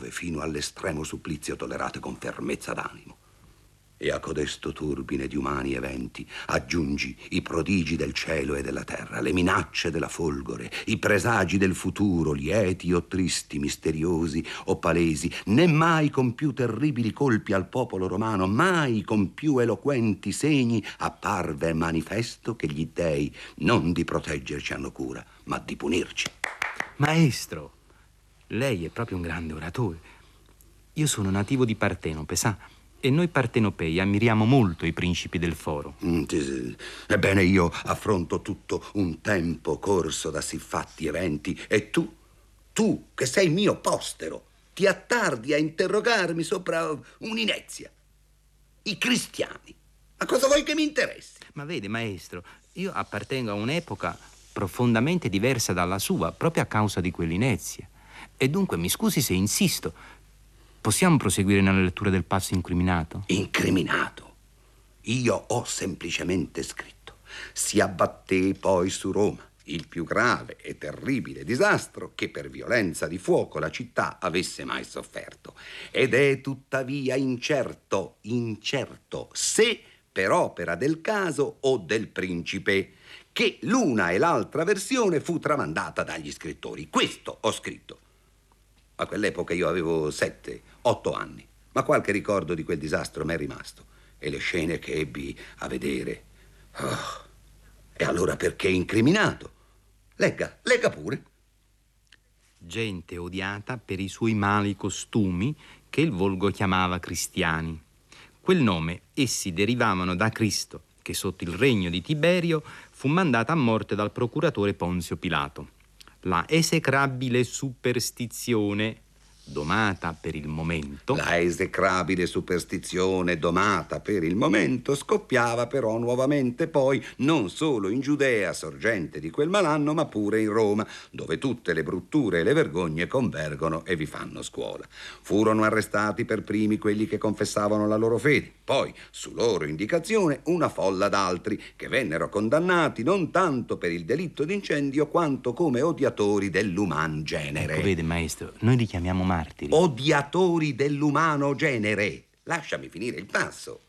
parole fino all'estremo supplizio tollerate con fermezza d'animo. E a codesto turbine di umani eventi aggiungi i prodigi del cielo e della terra, le minacce della folgore, i presagi del futuro, lieti o tristi, misteriosi o palesi, né mai con più terribili colpi al popolo romano, mai con più eloquenti segni apparve manifesto che gli dei non di proteggerci hanno cura, ma di punirci. Maestro, lei è proprio un grande oratore. Io sono nativo di Partenope, sa? E noi partenopei ammiriamo molto i principi del foro. Ebbene, io affronto tutto un tempo corso da siffatti eventi e tu che sei mio postero, ti attardi a interrogarmi sopra un'inezia. I cristiani. Ma cosa vuoi che mi interessi? Ma vede, maestro, io appartengo a un'epoca profondamente diversa dalla sua, proprio a causa di quell'inezia. E dunque, mi scusi se insisto. Possiamo proseguire nella lettura del passo incriminato? Incriminato? Io ho semplicemente scritto: si abbatté poi su Roma il più grave e terribile disastro che per violenza di fuoco la città avesse mai sofferto. Ed è tuttavia incerto se per opera del caso o del principe, che l'una e l'altra versione fu tramandata dagli scrittori. Questo ho scritto. A quell'epoca io avevo 7-8 anni, ma qualche ricordo di quel disastro m'è rimasto e le scene che ebbi a vedere. Oh. E allora perché incriminato? Legga pure. Gente odiata per i suoi mali costumi che il volgo chiamava cristiani. Quel nome essi derivavano da Cristo, che sotto il regno di Tiberio fu mandato a morte dal procuratore Ponzio Pilato. La esecrabile superstizione domata per il momento. La esecrabile superstizione domata per il momento scoppiava però nuovamente poi non solo in Giudea, sorgente di quel malanno, ma pure in Roma, dove tutte le brutture e le vergogne convergono e vi fanno scuola. Furono arrestati per primi quelli che confessavano la loro fede, poi, su loro indicazione, una folla d'altri che vennero condannati non tanto per il delitto d'incendio quanto come odiatori dell'uman genere. Ecco, vede, maestro, noi li chiamiamo martiri. Odiatori dell'umano genere. Lasciami finire il passo.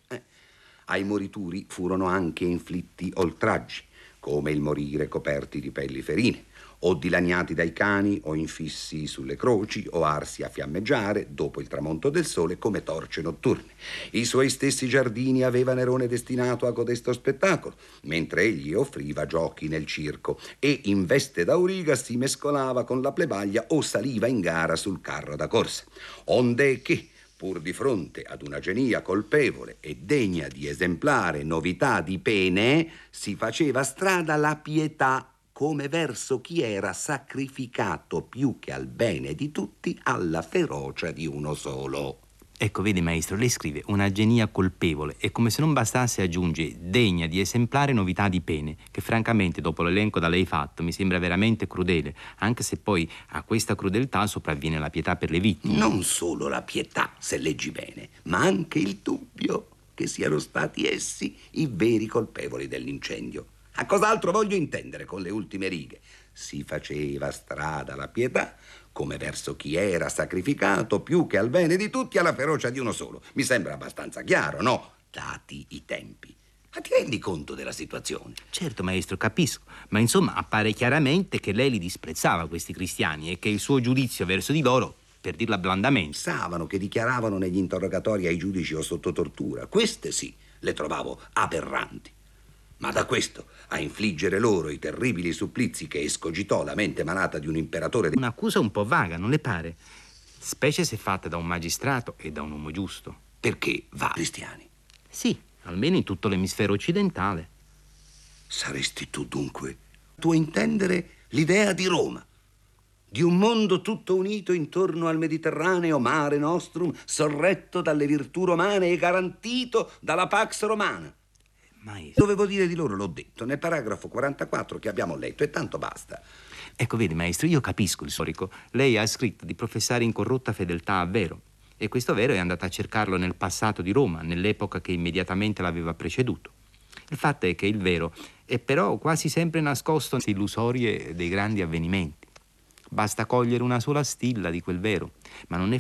Ai morituri furono anche inflitti oltraggi, come il morire coperti di pelli ferine, o dilaniati dai cani, o infissi sulle croci, o arsi a fiammeggiare dopo il tramonto del sole come torce notturne. I suoi stessi giardini aveva Nerone destinato a codesto spettacolo, mentre egli offriva giochi nel circo e in veste d'auriga si mescolava con la plebaglia o saliva in gara sul carro da corsa. Onde che, pur di fronte ad una genia colpevole e degna di esemplare novità di pene, si faceva strada la pietà come verso chi era sacrificato più che al bene di tutti alla ferocia di uno solo. Ecco, vedi, maestro, lei scrive una genia colpevole e come se non bastasse aggiunge degna di esemplare novità di pene, che francamente dopo l'elenco da lei fatto mi sembra veramente crudele, anche se poi a questa crudeltà sopravviene la pietà per le vittime. Non solo la pietà, se leggi bene, ma anche il dubbio che siano stati essi i veri colpevoli dell'incendio. A cos'altro voglio intendere con le ultime righe? Si faceva strada la pietà come verso chi era sacrificato più che al bene di tutti alla ferocia di uno solo. Mi sembra abbastanza chiaro, no? Dati i tempi. Ma ti rendi conto della situazione? Certo, maestro, capisco, ma insomma appare chiaramente che lei li disprezzava questi cristiani e che il suo giudizio verso di loro, per dirla blandamente, Pensavano che dichiaravano negli interrogatori ai giudici o sotto tortura. Queste sì, le trovavo aberranti. Ma da questo a infliggere loro i terribili supplizi che escogitò la mente malata di un imperatore... Un'accusa un po' vaga, non le pare? Specie se fatta da un magistrato e da un uomo giusto. Perché va cristiani? Sì, almeno in tutto l'emisfero occidentale. Saresti tu dunque tuo intendere l'idea di Roma, di un mondo tutto unito intorno al Mediterraneo mare nostrum, sorretto dalle virtù romane e garantito dalla Pax Romana. Maestro, Dovevo dire di loro, l'ho detto, nel paragrafo 44 che abbiamo letto, e tanto basta. ecco, vedi, maestro, io capisco il storico. Lei ha scritto di professare incorrotta fedeltà a Vero, e questo Vero è andato a cercarlo nel passato di Roma, nell'epoca che immediatamente l'aveva preceduto. Il fatto è che il Vero è però quasi sempre nascosto nelle illusorie dei grandi avvenimenti. Basta cogliere una sola stilla di quel Vero, ma non è